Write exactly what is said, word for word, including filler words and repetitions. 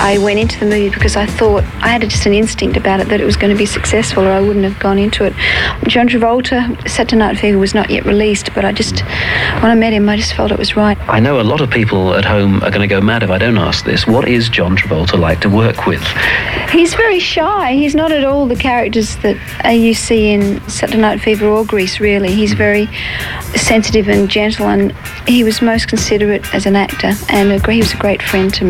I went into the movie because I thought, I had just an instinct about it that it was going to be successful, or I wouldn't have gone into it. John Travolta, Saturday Night Fever was not yet released, but I just, when I met him, I just felt it was right. I know a lot of people at home are going to go mad if I don't ask this. What is John Travolta like to work with? He's very shy. He's not at all the characters that uh, you see in Saturday Night Fever or Grease, really. He's very sensitive and gentle, and he was most considerate as an actor, and a, he was a great friend to me.